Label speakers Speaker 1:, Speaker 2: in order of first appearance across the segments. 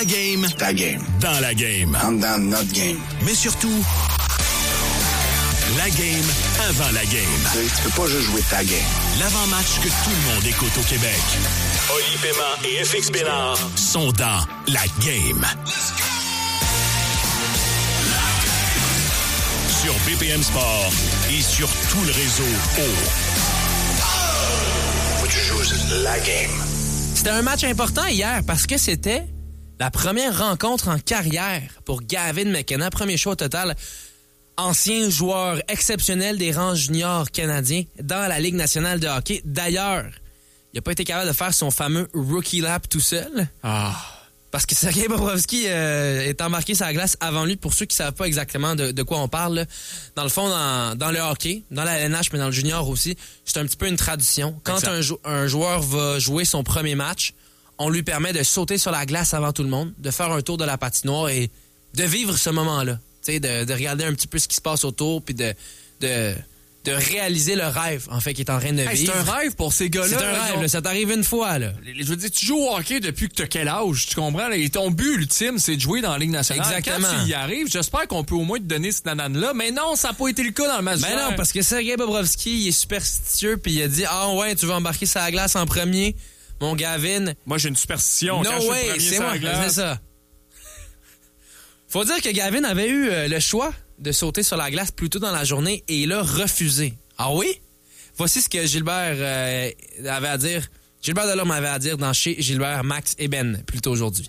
Speaker 1: game.
Speaker 2: Ta game.
Speaker 1: Dans la game.
Speaker 2: En dedans de notre game.
Speaker 1: Mais surtout, la game avant la game.
Speaker 2: Tu peux pas juste jouer ta game.
Speaker 1: L'avant-match que tout le monde écoute au Québec. Oli Paiement et FX Bénard sont dans la game. Sur BPM Sport et sur tout le réseau
Speaker 2: Faut que tu joues la game.
Speaker 3: C'était un match important hier parce que c'était la première rencontre en carrière pour Gavin McKenna. Premier choix au total. Ancien joueur exceptionnel des rangs juniors canadiens dans la Ligue nationale de hockey. D'ailleurs, il n'a pas été capable de faire son fameux rookie lap tout seul. Parce que Sergei Bobrovsky est embarqué sur la glace avant lui. Pour ceux qui ne savent pas exactement de quoi on parle, là. Dans le fond, dans le hockey, dans la LNH, mais dans le junior aussi, c'est un petit peu une tradition. Quand un joueur va jouer son premier match, on lui permet de sauter sur la glace avant tout le monde, de faire un tour de la patinoire et de vivre ce moment-là. De regarder un petit peu ce qui se passe autour, puis de réaliser le rêve, en fait, qu'il est en train de vivre.
Speaker 4: C'est un rêve pour ces gars-là.
Speaker 3: C'est un rêve, là, ça t'arrive une fois, là.
Speaker 4: Je veux dire, tu joues au hockey depuis que t'as quel âge, tu comprends? Là, et ton but ultime, c'est de jouer dans la Ligue nationale.
Speaker 3: Exactement.
Speaker 4: Quand tu y arrives, j'espère qu'on peut au moins te donner cette nanane-là, mais non, ça n'a pas été le cas dans le match.
Speaker 3: Ben non, parce que Sergei Bobrovsky, il est superstitieux, puis il a dit « Ah ouais, tu vas embarquer sur la glace en premier, mon Gavin. »
Speaker 4: Moi, j'ai une superstition.
Speaker 3: No
Speaker 4: quand je
Speaker 3: way,
Speaker 4: suis le premier
Speaker 3: c'est
Speaker 4: sur
Speaker 3: moi,
Speaker 4: la glace,
Speaker 3: c'est ça. Faut dire que Gavin avait eu le choix de sauter sur la glace plus tôt dans la journée et il a refusé. Ah oui? Voici ce que Gilbert avait à dire. Gilbert Delorme avait à dire dans Chez Gilbert, Max et Ben plus tôt aujourd'hui.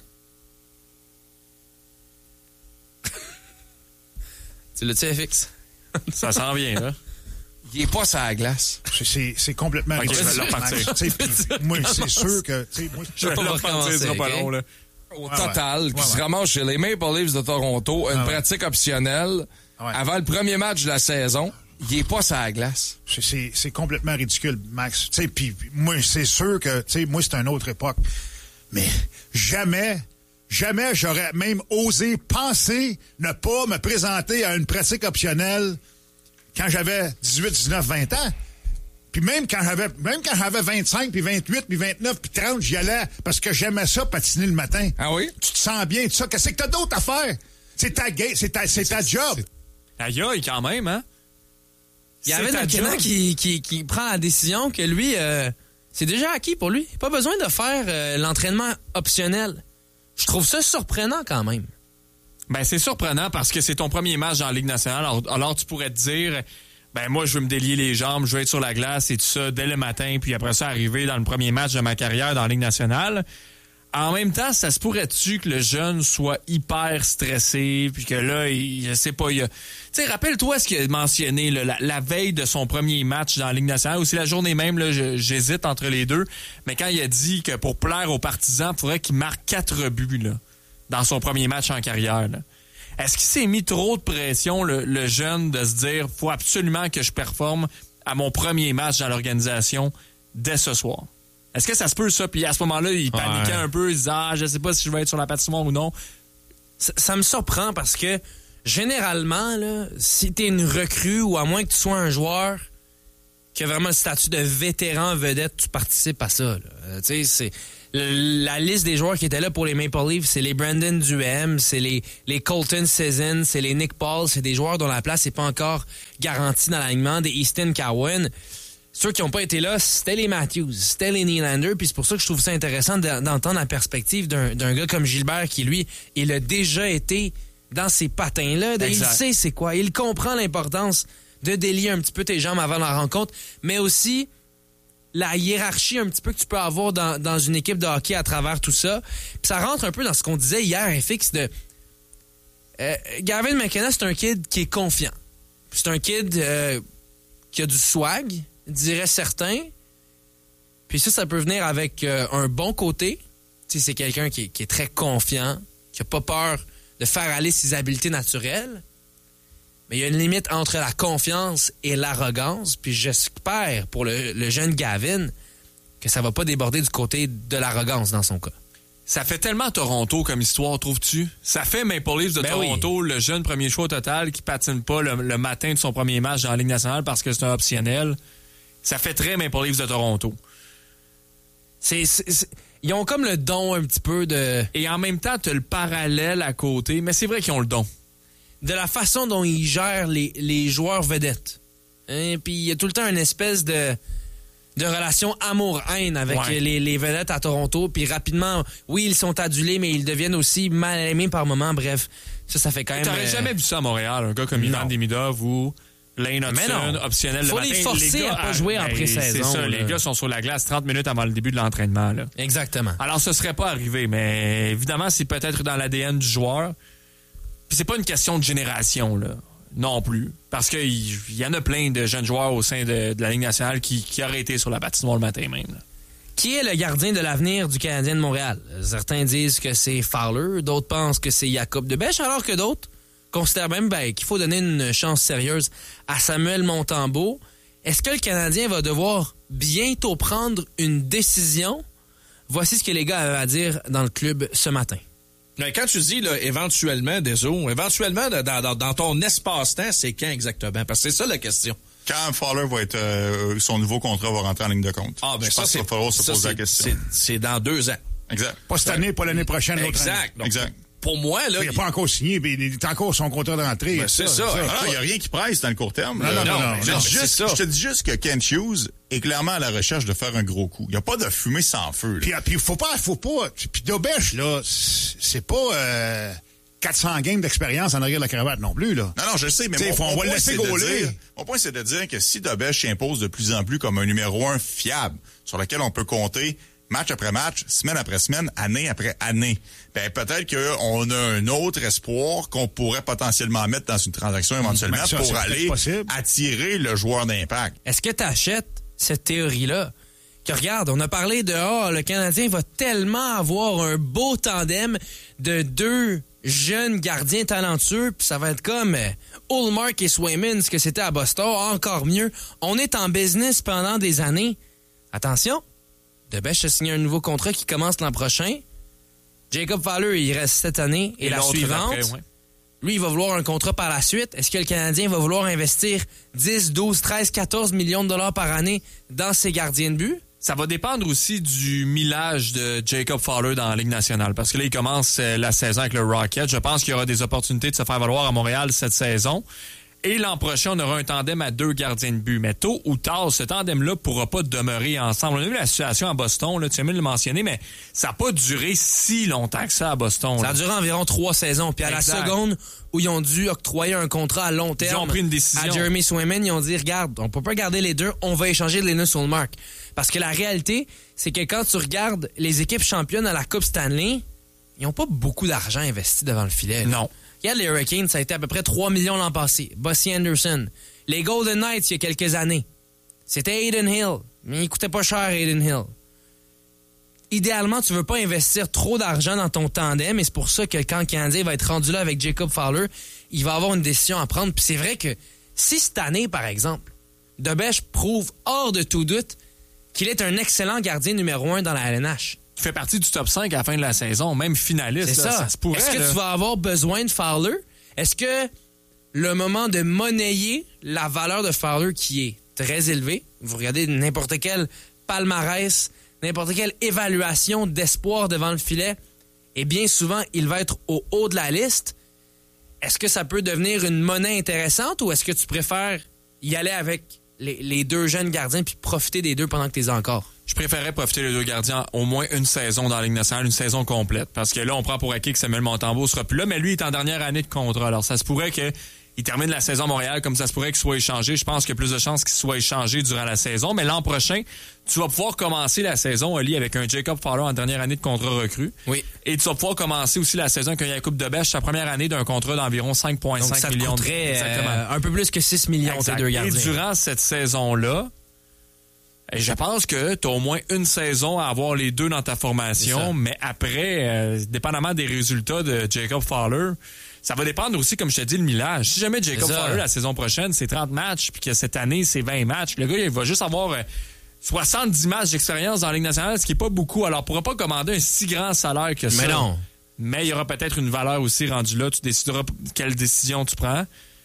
Speaker 3: Tu l'as-tu, FX?
Speaker 4: Ça s'en vient, là.
Speaker 5: Il est pas sur la glace.
Speaker 6: C'est complètement...
Speaker 4: Ok, je vais le repartir.
Speaker 6: Moi, c'est sûr que... Moi,
Speaker 4: Je vais le repartir, ce sera pas long, là.
Speaker 5: Au total, qui se ramasse chez les Maple Leafs de Toronto, une pratique optionnelle avant le premier match de la saison. Il est pas sur la glace.
Speaker 6: C'est complètement ridicule, Max. Puis moi, c'est sûr que, moi, c'est une autre époque. Mais jamais j'aurais même osé penser ne pas me présenter à une pratique optionnelle quand j'avais 18, 19, 20 ans. Puis même quand j'avais 25, puis 28, puis 29, puis 30, j'y allais parce que j'aimais ça, patiner le matin.
Speaker 5: Ah oui?
Speaker 6: Tu te sens bien, tout ça. Qu'est-ce que t'as d'autre à faire? C'est ta job.
Speaker 4: Aïe, quand même, hein?
Speaker 3: Il y avait McKenna qui prend la décision que lui, c'est déjà acquis pour lui. Pas besoin de faire l'entraînement optionnel. Je trouve ça surprenant quand même.
Speaker 4: Ben, c'est surprenant parce que c'est ton premier match dans la Ligue nationale. Alors tu pourrais te dire, ben moi, je veux me délier les jambes, je veux être sur la glace et tout ça dès le matin, puis après ça, arriver dans le premier match de ma carrière dans la Ligue nationale. En même temps, ça se pourrait-tu que le jeune soit hyper stressé, puis que là, je sais pas, tu sais, rappelle-toi ce qu'il a mentionné là, la veille de son premier match dans la Ligue nationale, aussi la journée même, là, j'hésite entre les deux, mais quand il a dit que pour plaire aux partisans, il faudrait qu'il marque 4 buts là, dans son premier match en carrière, là. Est-ce qu'il s'est mis trop de pression, le jeune, de se dire « Faut absolument que je performe à mon premier match dans l'organisation dès ce soir ». Est-ce que ça se peut, ça? Puis à ce moment-là, il paniquait un peu, il disait « Ah, je sais pas si je vais être sur la patinoire ou non ».
Speaker 3: Ça me surprend parce que, généralement, là, si t'es une recrue ou à moins que tu sois un joueur qui a vraiment le statut de vétéran vedette, tu participes à ça. Tu sais, c'est... La liste des joueurs qui étaient là pour les Maple Leafs, c'est les Brandon Duhem, c'est les Colton Sisson, c'est les Nick Paul, c'est des joueurs dont la place n'est pas encore garantie dans l'alignement, des Easton Cowan. Ceux qui n'ont pas été là, c'était les Matthews, c'était les Nylander, puis c'est pour ça que je trouve ça intéressant d'entendre la perspective d'un gars comme Gilbert qui, lui, il a déjà été dans ces patins-là. Il sait c'est quoi, il comprend l'importance de délier un petit peu tes jambes avant la rencontre, mais aussi la hiérarchie un petit peu que tu peux avoir dans une équipe de hockey à travers tout ça. Puis ça rentre un peu dans ce qu'on disait hier, FX, de... Gavin McKenna, c'est un kid qui est confiant. C'est un kid qui a du swag, dirait certains. Puis ça peut venir avec un bon côté. Tu sais, c'est quelqu'un qui est très confiant, qui a pas peur de faire aller ses habiletés naturelles. Mais il y a une limite entre la confiance et l'arrogance. Puis j'espère pour le jeune Gavin que ça va pas déborder du côté de l'arrogance dans son cas.
Speaker 4: Ça fait tellement Toronto comme histoire, trouves-tu? Ça fait Maple Leafs de Toronto, oui. Le jeune premier choix au total qui patine pas le matin de son premier match dans la Ligue nationale parce que c'est un optionnel. Ça fait très Maple Leafs de Toronto.
Speaker 3: Ils ont comme le don un petit peu de...
Speaker 4: Et en même temps, tu as le parallèle à côté, mais c'est vrai qu'ils ont le don.
Speaker 3: De la façon dont ils gèrent les joueurs vedettes. Hein? Puis il y a tout le temps une espèce de relation amour-haine avec les vedettes à Toronto. Puis rapidement, oui, ils sont adulés, mais ils deviennent aussi mal aimés par moments. Bref, ça fait quand même...
Speaker 4: T'aurais jamais vu ça à Montréal, un gars comme Ivan Demidov ou Lane Hudson, optionnel le matin.
Speaker 3: Faut les forcer à pas jouer en pré-saison.
Speaker 4: C'est ça, les gars sont sur la glace 30 minutes avant le début de l'entraînement. Là.
Speaker 3: Exactement.
Speaker 4: Alors, ce serait pas arrivé, mais évidemment, c'est peut-être dans l'ADN du joueur. Puis c'est pas une question de génération, là, non plus. Parce qu'il y en a plein de jeunes joueurs au sein de la Ligue nationale qui auraient été sur la patinoire le matin même. Là.
Speaker 3: Qui est le gardien de l'avenir du Canadien de Montréal? Certains disent que c'est Fowler, d'autres pensent que c'est Jacob Debesch, alors que d'autres considèrent même qu'il faut donner une chance sérieuse à Samuel Montembeault. Est-ce que le Canadien va devoir bientôt prendre une décision? Voici ce que les gars avaient à dire dans le club ce matin.
Speaker 7: Mais quand tu dis là, éventuellement, éventuellement dans ton espace-temps, c'est quand exactement? Parce que c'est ça la question.
Speaker 8: Quand Fowler va être son nouveau contrat va rentrer en ligne de compte.
Speaker 7: Ah, ben
Speaker 8: je pense qu'il va falloir se poser la question.
Speaker 7: C'est dans 2 ans.
Speaker 8: Exact.
Speaker 6: Pas cette année, pas l'année prochaine, l'autre année.
Speaker 7: Exact. Donc,
Speaker 8: exact.
Speaker 7: Pour moi, là.
Speaker 6: Il n'a pas encore signé, mais il est encore son contrat de rentrée.
Speaker 7: Ben, c'est ça.
Speaker 8: Il n'y a rien qui presse dans le court terme.
Speaker 6: Non.
Speaker 8: Je te dis juste que Kent Hughes est clairement à la recherche de faire un gros coup. Il n'y a pas de fumée sans feu. Là.
Speaker 6: Puis faut pas. Puis Debesch, là, c'est pas 400 games d'expérience en arrière de la cravate non plus, là.
Speaker 8: Non, je sais, mais
Speaker 6: on va le laisser gauler.
Speaker 8: Mon point, c'est de dire que si Debesch s'impose de plus en plus comme un numéro 1 fiable, sur lequel on peut compter match après match, semaine après semaine, année après année, ben peut-être qu'on a un autre espoir qu'on pourrait potentiellement mettre dans une transaction éventuellement pour aller attirer le joueur d'impact.
Speaker 3: Est-ce que tu achètes cette théorie-là? Que regarde, on a parlé de le Canadien va tellement avoir un beau tandem de 2 jeunes gardiens talentueux, puis ça va être comme Ullmark et Swayman, ce que c'était à Boston, encore mieux. On est en business pendant des années. Attention, Debesch a signé un nouveau contrat qui commence l'an prochain. Jacob Fowler, il reste cette année et la suivante. Après, lui, il va vouloir un contrat par la suite. Est-ce que le Canadien va vouloir investir 10, 12, 13, 14 millions de dollars par année dans ses gardiens de but?
Speaker 4: Ça va dépendre aussi du millage de Jacob Fowler dans la Ligue nationale. Parce que là, il commence la saison avec le Rocket. Je pense qu'il y aura des opportunités de se faire valoir à Montréal cette saison. Et l'an prochain, on aura un tandem à 2 gardiens de but. Mais tôt ou tard, ce tandem-là ne pourra pas demeurer ensemble. On a vu la situation à Boston, là, tu as même le mentionné, mais ça n'a pas duré si longtemps que ça à Boston.
Speaker 3: Ça a duré environ 3 saisons. Puis à la seconde où ils ont dû octroyer un contrat à long terme,
Speaker 4: ils ont pris une décision.
Speaker 3: À Jeremy Swayman, ils ont dit, regarde, on peut pas garder les 2, on va échanger Linus Ullmark. Parce que la réalité, c'est que quand tu regardes les équipes championnes à la Coupe Stanley, ils n'ont pas beaucoup d'argent investi devant le filet. Là.
Speaker 4: Non.
Speaker 3: Regarde les Hurricanes, ça a été à peu près 3 millions l'an passé. Bossy Anderson. Les Golden Knights, il y a quelques années, c'était Adin Hill. Mais il coûtait pas cher, Adin Hill. Idéalement, tu veux pas investir trop d'argent dans ton tandem, et c'est pour ça que quand le Canadien va être rendu là avec Jacob Fowler, il va avoir une décision à prendre. Puis c'est vrai que si cette année, par exemple, Debesch prouve hors de tout doute qu'il est un excellent gardien numéro 1 dans la LNH.
Speaker 4: Il fait partie du top 5 à la fin de la saison, même finaliste.
Speaker 3: C'est
Speaker 4: là,
Speaker 3: ça.
Speaker 4: se pourrait,
Speaker 3: est-ce que
Speaker 4: là.
Speaker 3: tu vas avoir besoin de Fowler? Est-ce que le moment de monnayer la valeur de Fowler qui est très élevée, vous regardez n'importe quel palmarès, n'importe quelle évaluation d'espoir devant le filet, et bien souvent, il va être au haut de la liste. Est-ce que ça peut devenir une monnaie intéressante ou est-ce que tu préfères y aller avec les 2 jeunes gardiens puis profiter des 2 pendant que tu les as encore?
Speaker 4: Je préférais profiter des 2 gardiens au moins une saison dans la Ligue nationale, une saison complète. Parce que là, on prend pour acquis que Samuel Montembeault sera plus là, mais lui, il est en dernière année de contrat. Alors, ça se pourrait qu'il termine la saison à Montréal comme ça se pourrait qu'il soit échangé. Je pense qu'il y a plus de chances qu'il soit échangé durant la saison. Mais l'an prochain, tu vas pouvoir commencer la saison, Oli, avec un Jacob Fowler en dernière année de contrat recru.
Speaker 3: Oui.
Speaker 4: Et tu vas pouvoir commencer aussi la saison avec un Jacob Debesch, sa première année d'un contrat d'environ 5,5 millions.
Speaker 3: Donc, ça te coûterait un peu plus que 6 millions, ces 2 gardiens.
Speaker 4: Et durant cette saison-là, je pense que tu as au moins une saison à avoir les 2 dans ta formation, mais après, dépendamment des résultats de Jacob Fowler, ça va dépendre aussi, comme je te dis, le millage. Si jamais Jacob Fowler, la saison prochaine, c'est 30 matchs, puis que cette année, c'est 20 matchs, le gars, il va juste avoir 70 matchs d'expérience dans la Ligue nationale, ce qui n'est pas beaucoup. Alors, il ne pourra pas commander un si grand salaire que ça.
Speaker 3: Mais non.
Speaker 4: Mais il y aura peut-être une valeur aussi rendue là. Tu décideras quelle décision tu prends.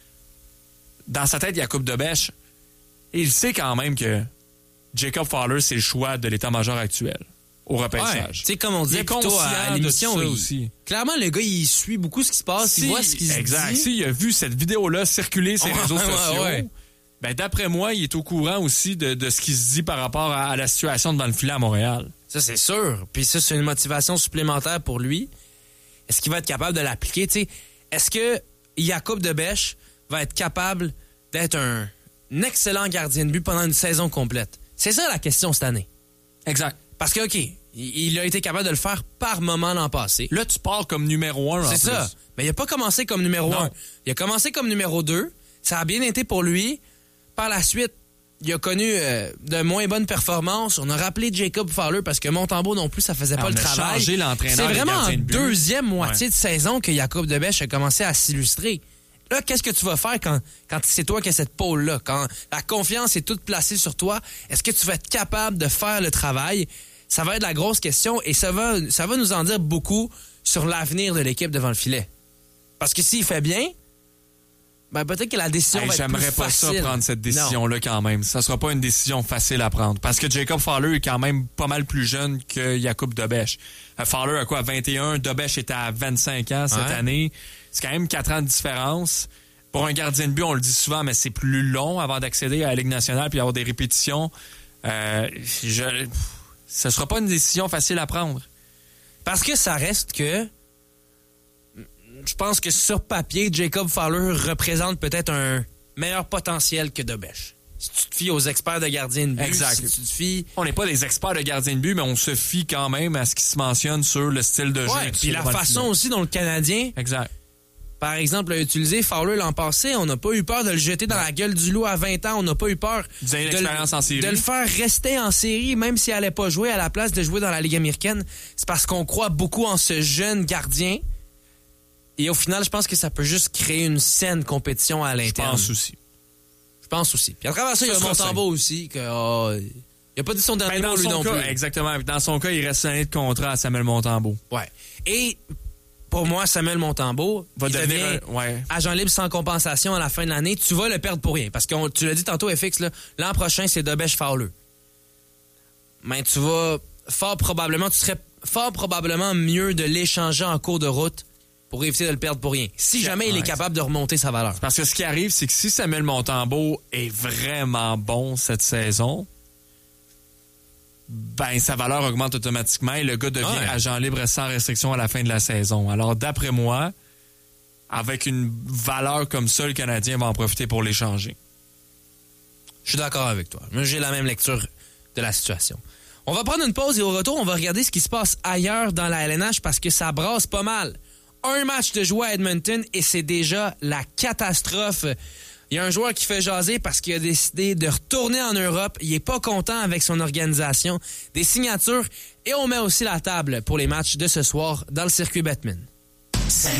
Speaker 4: Dans sa tête, il y a Jacob Debesch. Et il sait quand même que Jacob Fowler, c'est le choix de l'état-major actuel. au repêchage.
Speaker 3: Ouais, tu sais, comme on disait
Speaker 4: Il est
Speaker 3: plutôt à
Speaker 4: conscient de
Speaker 3: l'émission,
Speaker 4: tout ça aussi.
Speaker 3: Clairement, le gars, il suit beaucoup ce qui se passe, il voit ce qui se dit.
Speaker 4: Exact. S'il a vu cette vidéo-là circuler sur les réseaux sociaux, ben d'après moi, il est au courant aussi de ce qui se dit par rapport à la situation devant le filet à Montréal.
Speaker 3: Ça, c'est sûr. Puis ça, c'est une motivation supplémentaire pour lui. Est-ce qu'il va être capable de l'appliquer? T'sais, est-ce que Jakub Dobeš va être capable d'être un excellent gardien de but pendant une saison complète? C'est ça la question cette année.
Speaker 4: Exact.
Speaker 3: Parce que, OK, il a été capable de le faire par moment l'an passé.
Speaker 4: Là, tu pars comme numéro 1.
Speaker 3: C'est ça. Mais il n'a pas commencé comme numéro 1. Il a commencé comme numéro 2. Ça a bien été pour lui. Par la suite, il a connu de moins bonnes performances. On a rappelé Jacob Fowler parce que Montembeau non plus, ça faisait pas le travail.
Speaker 4: Changé l'entraîneur.
Speaker 3: C'est vraiment en
Speaker 4: de but.
Speaker 3: deuxième moitié de saison que Jakub Dobeš a commencé à s'illustrer. Là, qu'est-ce que tu vas faire quand c'est toi qui as cette pôle-là? Quand la confiance est toute placée sur toi, est-ce que tu vas être capable de faire le travail? Ça va être la grosse question et ça va nous en dire beaucoup sur l'avenir de l'équipe devant le filet. Parce que s'il fait bien, ben peut-être que la décision va être plus
Speaker 4: j'aimerais pas
Speaker 3: facile.
Speaker 4: ça prendre cette décision-là quand même. Ça sera pas une décision facile à prendre. Parce que Jacob Fowler est quand même pas mal plus jeune que Jakub Dobeš. Fowler a quoi, 21? Dobeš était à 25 ans cette année. C'est quand même 4 ans de différence. Pour un gardien de but, on le dit souvent, mais c'est plus long avant d'accéder à la Ligue nationale puis avoir des répétitions. Ce sera pas une décision facile à prendre.
Speaker 3: Parce que ça reste que je pense que sur papier, Jacob Fowler représente peut-être un meilleur potentiel que Dobeš. Si tu te fies aux experts de gardiens de but,
Speaker 4: exact.
Speaker 3: Si tu te fies...
Speaker 4: On n'est pas des experts de gardiens de but, mais on se fie quand même à ce qui se mentionne sur le style de jeu.
Speaker 3: Puis la façon aussi dont le Canadien,
Speaker 4: exact.
Speaker 3: Par exemple, a utilisé Fowler l'an passé, on n'a pas eu peur de le jeter dans la gueule du loup à 20 ans, on n'a pas eu peur
Speaker 4: de
Speaker 3: le faire rester en série, même s'il n'allait pas jouer à la place de jouer dans la Ligue américaine. C'est parce qu'on croit beaucoup en ce jeune gardien. Et au final, je pense que ça peut juste créer une saine compétition à l'interne. Je pense aussi. Puis à travers ça, il y a Montembeau aussi. Il n'a pas dit son dernier mot, lui non plus.
Speaker 4: Exactement. Dans son cas, il reste 1 année de contrat à Samuel Montembeau.
Speaker 3: Ouais. Et pour moi, Samuel Montembeau
Speaker 4: va
Speaker 3: devenir agent libre sans compensation à la fin de l'année. Tu vas le perdre pour rien. Parce que tu l'as dit tantôt, FX, l'an prochain, c'est Dobeš Fowler. Mais tu serais fort probablement mieux de l'échanger en cours de route pour éviter de le perdre pour rien. Si jamais il est capable de remonter sa valeur.
Speaker 4: Parce que ce qui arrive, c'est que si Samuel Montembeau est vraiment bon cette saison, ben sa valeur augmente automatiquement et le gars devient agent libre sans restriction à la fin de la saison. Alors, d'après moi, avec une valeur comme ça, le Canadien va en profiter pour l'échanger.
Speaker 3: Je suis d'accord avec toi. Moi, j'ai la même lecture de la situation. On va prendre une pause et au retour, on va regarder ce qui se passe ailleurs dans la LNH parce que ça brasse pas mal. Un match de jouer à Edmonton et c'est déjà la catastrophe. Il y a un joueur qui fait jaser parce qu'il a décidé de retourner en Europe. Il est pas content avec son organisation. Des signatures et on met aussi la table pour les matchs de ce soir dans le circuit Batman.